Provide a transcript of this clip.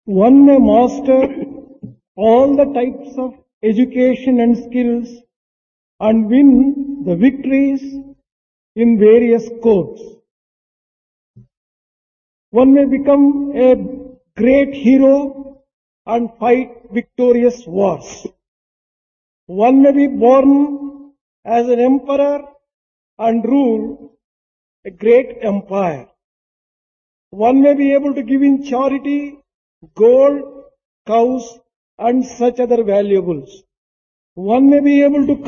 One may master all the types of education and skills and win the victories in various courts. One may become a great hero and fight victorious wars. One may be born as an emperor and rule a great empire. One may be able to give in charity gold, cows and such other valuables. One may be able to